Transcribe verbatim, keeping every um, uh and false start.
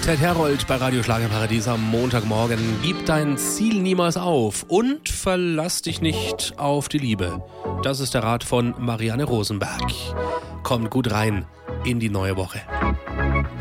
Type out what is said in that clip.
Z Herold bei Radio Schlagerparadies am Montagmorgen. Gib dein Ziel niemals auf und verlass dich nicht auf die Liebe. Das ist der Rat von Marianne Rosenberg. Kommt gut rein in die neue Woche.